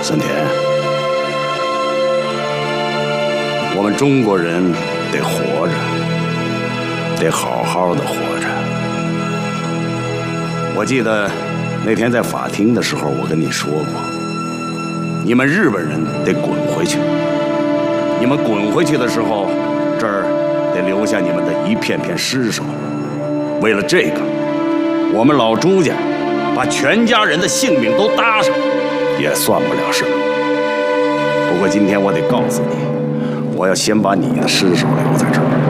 森田，我们中国人得活着，得好好的活着。我记得那天在法庭的时候，我跟你说过，你们日本人得滚回去。你们滚回去的时候，这儿得留下你们的一片片尸首。为了这个，我们老朱家把全家人的性命都搭上，也算不了什么。不过今天我得告诉你，我要先把你的尸首留在这儿。